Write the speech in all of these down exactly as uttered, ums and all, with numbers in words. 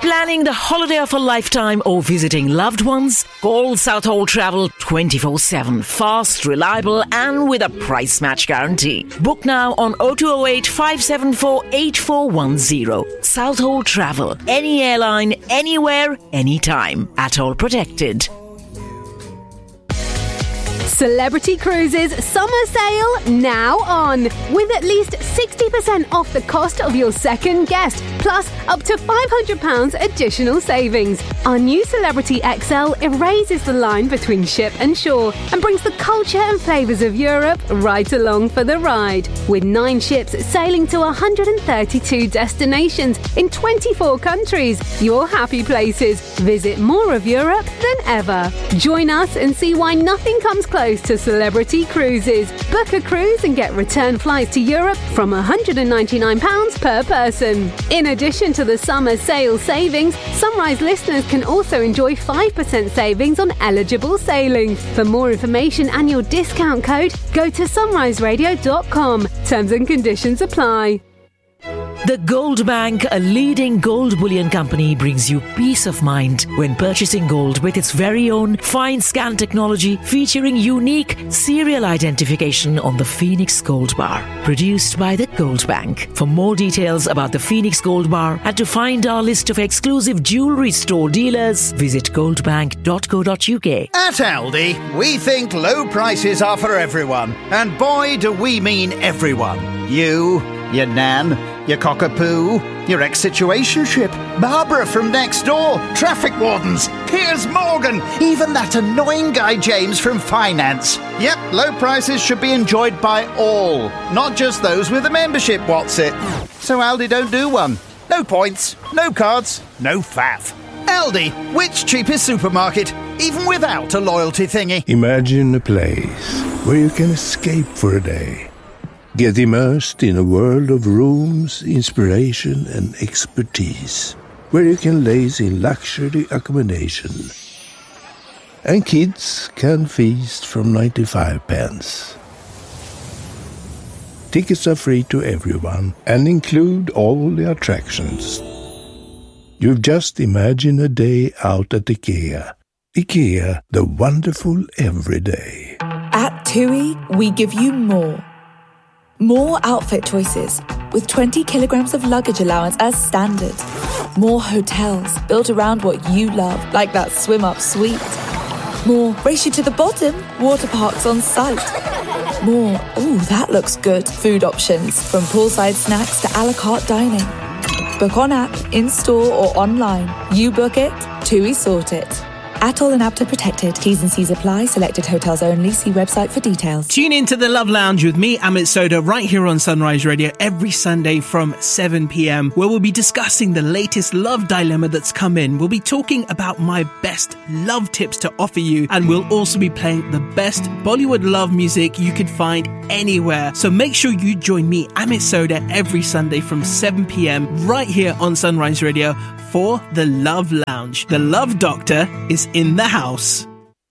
Planning the holiday of a lifetime or visiting loved ones? Call Southall Travel twenty-four seven. Fast, reliable and with a price match guarantee. Book now on oh two oh eight, five seven four, eight four one oh. Southall Travel. Any airline, anywhere, anytime. Atoll protected. Celebrity Cruises Summer Sale now on. With at least sixty percent off the cost of your second guest, plus up to five hundred pounds additional savings. Our new Celebrity X L erases the line between ship and shore and brings the culture and flavours of Europe right along for the ride. With nine ships sailing to one hundred thirty-two destinations in twenty-four countries, your happy places. Visit more of Europe than ever. Join us and see why nothing comes close to Celebrity Cruises. Book a cruise and get return flights to Europe from one hundred ninety-nine pounds per person. In addition to the summer sale savings, Sunrise listeners can also enjoy five percent savings on eligible sailings. For more information and your discount code, go to sunrise radio dot com. Terms and conditions apply. The Gold Bank, a leading gold bullion company, brings you peace of mind when purchasing gold with its very own fine scan technology featuring unique serial identification on the Phoenix Gold Bar. Produced by the Gold Bank. For more details about the Phoenix Gold Bar and to find our list of exclusive jewellery store dealers, visit gold bank dot co dot uk. At Aldi, we think low prices are for everyone. And boy, do we mean everyone. You, your nan, your cockapoo, your ex-situationship, Barbara from next door, traffic wardens, Piers Morgan, even that annoying guy James from finance. Yep, low prices should be enjoyed by all, not just those with a membership, what's it? So Aldi don't do one. No points, no cards, no faff. Aldi, which cheapest supermarket, even without a loyalty thingy? Imagine a place where you can escape for a day. Get immersed in a world of rooms, inspiration and expertise, where you can laze in luxury accommodation. And kids can feast from ninety-five pence. Tickets are free to everyone and include all the attractions. You've just imagined a day out at IKEA. IKEA, the wonderful everyday. At TUI, we give you more. More outfit choices, with twenty kilograms of luggage allowance as standard. More hotels built around what you love, like that swim-up suite. More race you to the bottom, water parks on site. More, ooh, that looks good, food options, from poolside snacks to a la carte dining. Book on app, in-store or online. You book it, TUI sort it. Atoll and APTA protected. T's and C's apply. Selected hotels only. See website for details. Tune in to the Love Lounge with me, Amit Soda, right here on Sunrise Radio every Sunday from seven p.m, where we'll be discussing the latest love dilemma that's come in. We'll be talking about my best love tips to offer you, and we'll also be playing the best Bollywood love music you could find anywhere. So make sure you join me, Amit Soda, every Sunday from seven p.m, right here on Sunrise Radio for the Love Lounge. The Love Doctor is in the house.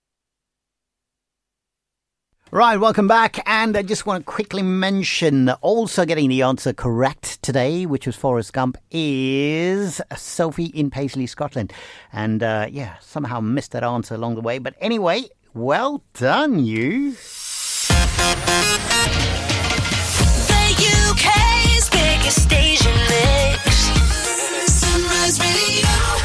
Right, welcome back. And I just want to quickly mention, also getting the answer correct today, which was Forrest Gump, is Sophie in Paisley, Scotland. And uh, yeah, somehow missed that answer along the way. But anyway, well done, you. The U K's biggest station mix. Sunrise Radio.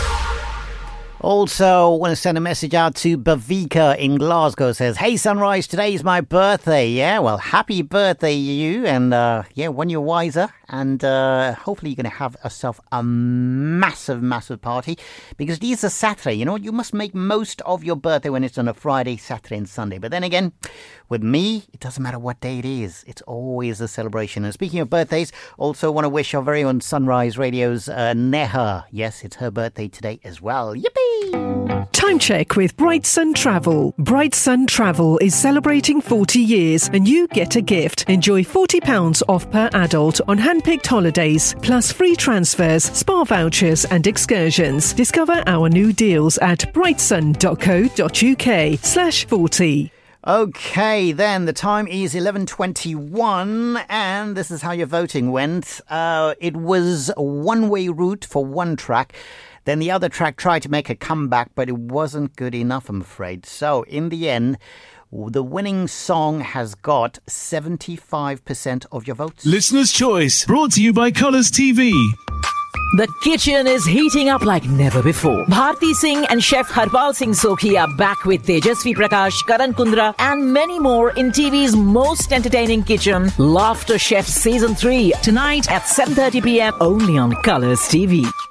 Also, want to send a message out to Bavika in Glasgow. Says, hey, Sunrise, today's my birthday. Yeah, well, happy birthday, you. And uh, yeah, when you're wiser. And uh, hopefully you're going to have yourself a massive, massive party. Because it is a Saturday, you know. You must make most of your birthday when it's on a Friday, Saturday and Sunday. But then again, with me, it doesn't matter what day it is. It's always a celebration. And speaking of birthdays, also want to wish our very own Sunrise Radio's uh, Neha. Yes, it's her birthday today as well. Yippee! Time check with Bright Sun Travel. Bright Sun Travel is celebrating forty years and you get a gift. Enjoy forty pounds off per adult on hand-picked holidays, plus free transfers, spa vouchers and excursions. Discover our new deals at brightsun dot co dot uk slash 40. Okay, then the time is eleven twenty-one, and this is how your voting went. Uh, it was a one-way route for one track. Then the other track tried to make a comeback, but it wasn't good enough, I'm afraid. So in the end, the winning song has got seventy-five percent of your votes. Listener's Choice, brought to you by Colours T V. The kitchen is heating up like never before. Bharti Singh and Chef Harpal Singh Sokhi are back with Tejasvi Prakash, Karan Kundra and many more in T V's most entertaining kitchen, Laughter Chef Season three, tonight at seven thirty p.m. only on Colours T V.